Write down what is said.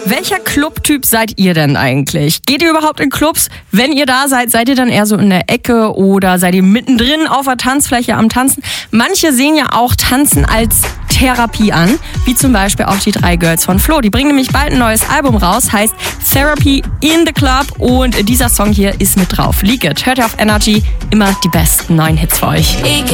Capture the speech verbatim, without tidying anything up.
Welcher Clubtyp seid ihr denn eigentlich? Geht ihr überhaupt in Clubs? Wenn ihr da seid, seid ihr dann eher so in der Ecke oder seid ihr mittendrin auf der Tanzfläche am Tanzen? Manche sehen ja auch Tanzen als Therapie an, wie zum Beispiel auch die drei Girls von Flo. Die bringen nämlich bald ein neues Album raus, heißt Therapy in the Club, und dieser Song hier ist mit drauf. Leak It. Hört ihr auf Energy, immer die besten neuen Hits für euch.